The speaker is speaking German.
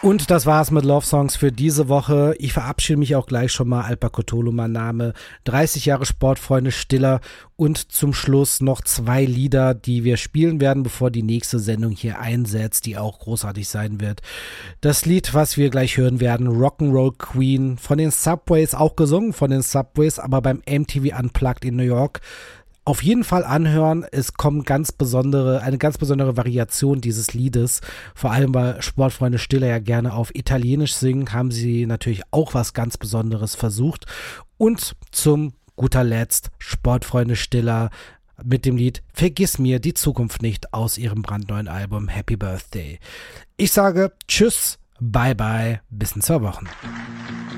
Und das war's mit Love Songs für diese Woche. Ich verabschiede mich auch gleich schon mal. Alpa Cthulhu, mein Name. 30 Jahre Sportfreunde Stiller. Und zum Schluss noch 2 Lieder, die wir spielen werden, bevor die nächste Sendung hier einsetzt, die auch großartig sein wird. Das Lied, was wir gleich hören werden, Rock'n'Roll Queen, von den Subways, auch gesungen von den Subways, aber beim MTV Unplugged in New York. Auf jeden Fall anhören, es kommt eine ganz besondere Variation dieses Liedes, vor allem weil Sportfreunde Stiller ja gerne auf Italienisch singen, haben sie natürlich auch was ganz Besonderes versucht. Und zum guter Letzt Sportfreunde Stiller mit dem Lied Vergiss mir die Zukunft nicht aus ihrem brandneuen Album Happy Birthday. Ich sage Tschüss, bye bye, bis in 2 Wochen.